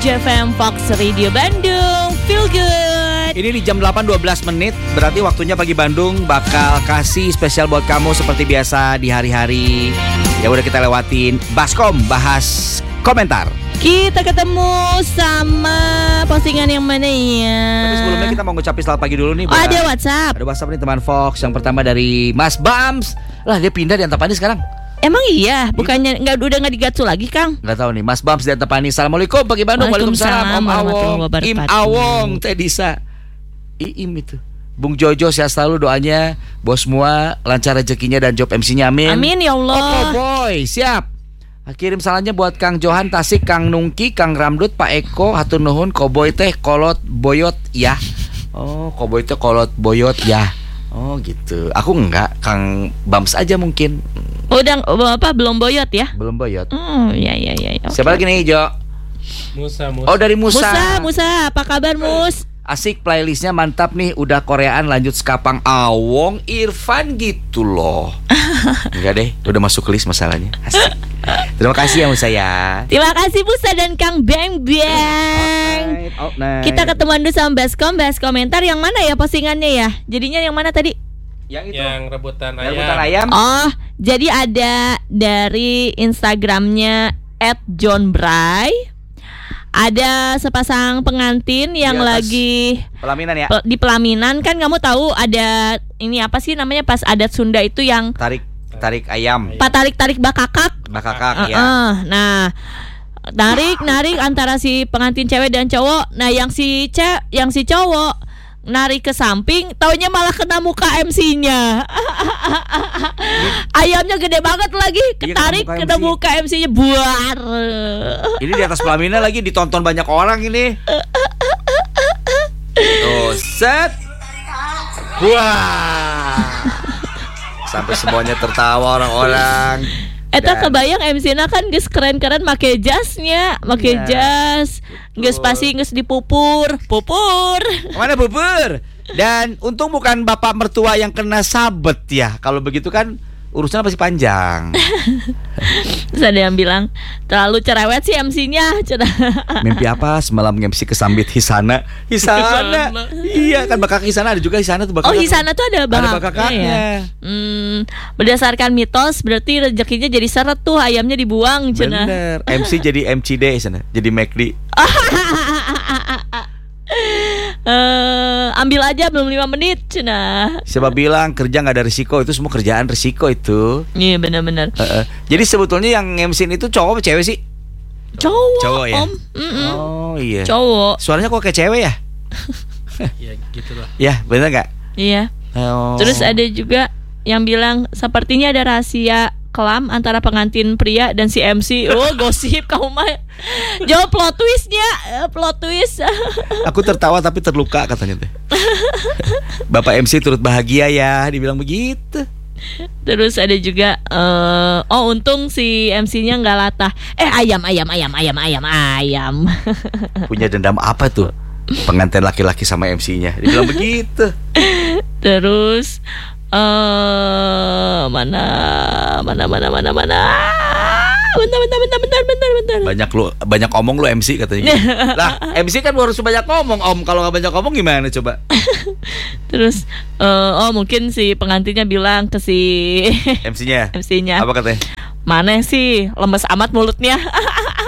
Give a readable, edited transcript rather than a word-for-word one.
JFM Fox Radio Bandung. Feel good. Ini di jam 8.12 menit, berarti waktunya pagi Bandung bakal kasih spesial buat kamu seperti biasa di hari-hari yang udah kita lewatin. Baskom bahas komentar. Kita ketemu sama postingan yang mana ya? Tapi sebelumnya kita mau ngucapin selamat pagi dulu nih. Oh, ada WhatsApp. Ada WhatsApp nih teman Fox. Yang pertama dari Mas Bams. Lah dia pindah di Antapani sekarang. Emang iya? Bukannya udah nggak digatsu lagi, Kang? Nggak tahu nih. Mas Bams di Antapani. Assalamualaikum pagi Bandung. Waalaikumsalam. Om Awong, Im Awong, Teh Disa, Iim itu. Bung Jojo sehat selalu doanya. Bos semua lancar rezekinya dan job MC-nya. Amin. Amin ya Allah. Oh boy, siap. Kirim salamnya buat Kang Johan Tasik, Kang Nungki, Kang Ramdut, Pak Eko, hatur nuhun, Koboy teh kolot boyot ya. Oh, Koboy teh kolot boyot ya. Oh gitu. Aku enggak, Kang Bams aja mungkin. Udah apa belum boyot ya? Belum boyot. Ya. Okay. Siapa lagi nih, Jo? Musa. Oh, dari Musa. Musa, apa kabar, Mus? Asik, playlistnya mantap nih. Udah Koreaan lanjut Skapang Awong Irfan gitu loh. Enggak deh, udah masuk list masalahnya. Asik. Terima kasih ya Musa ya. Terima kasih Musa dan Kang Beng Beng. Night. Kita ketemuan dulu sama Baskom, bahas komentar. Yang mana ya postingannya ya? Jadinya yang mana tadi? Yang itu. Yang rebutan ayam. Rebutan ayam. Oh, jadi ada dari Instagramnya @johnbray. Ada sepasang pengantin yang lagi pelaminan ya. Di pelaminan kan kamu tahu ada ini apa sih namanya pas adat Sunda itu yang Tarik ayam. Tarik bakakak. Bakakak ya. Nah, narik antara si pengantin cewek dan cowok. Nah, yang si cowok narik ke samping, taunya malah kena muka MC-nya. Ayamnya gede banget lagi, ketarik kena muka MC-nya buar. Ini di atas pelaminan lagi ditonton banyak orang ini. Tuh, set. Wah. Sampai semuanya tertawa orang-orang. Eta kebayang MC-na kan geus keren-keren make jasnya, jas. Geus pasti geus dipupur. Mana pupur? Dan untung bukan bapak mertua yang kena sabet ya. Kalau begitu kan urusannya pasti panjang. Terus ada yang bilang terlalu cerewet sih MC-nya. Mimpi apa semalam MC kesambit Hisana. Iya kan bakak Hisana ada juga Hisana tuh bakak. Oh Hisana tuh ada bakaknya. Berdasarkan mitos berarti rezekinya jadi seret tuh ayamnya dibuang. Bener. MC jadi MCD sana. Jadi McD. Ambil aja belum 5 menit cenah. Siapa bilang kerja gak ada risiko? Itu semua kerjaan risiko itu. Iya benar-benar. Jadi sebetulnya yang MC itu cowok apa cewek sih? Cowok ya? Om. Oh iya. Cowok. Suaranya kok kayak cewek ya? Ya gitulah. Ya bener gak? Iya. Terus ada juga yang bilang sepertinya ada rahasia kelam antara pengantin pria dan si MC. Oh gosip kamu mah. Jawab plot twist. Aku tertawa tapi terluka katanya teh. Bapak MC turut bahagia ya, dibilang begitu. Terus ada juga untung si MC-nya nggak latah. Ayam. Punya dendam apa tuh pengantin laki-laki sama MC-nya? Dibilang begitu. Terus mana. Bentar. Banyak omong lu MC katanya. Lah, MC kan harus banyak ngomong, Om. Kalau enggak banyak ngomong gimana coba? Terus mungkin si pengantinnya bilang ke si MC-nya. Apa katanya? Mana sih lemes amat mulutnya.